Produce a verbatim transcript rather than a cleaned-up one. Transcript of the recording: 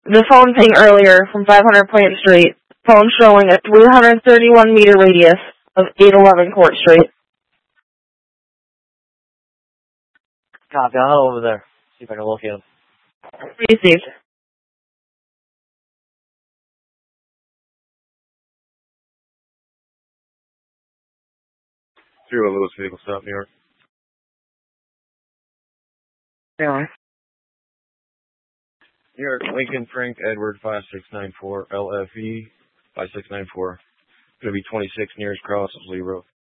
the phone ping earlier from five hundred Plant Street. Phone showing a three hundred thirty-one meter radius of eight eleven Court Street. Copy. I'll head over there. See if I can locate him. Received. Zero Lewis vehicle stop, New York. Yeah. New York, Lincoln Frank Edward five six nine four L F E five six nine four. Going to be twenty-six nearest cross, Lee Road.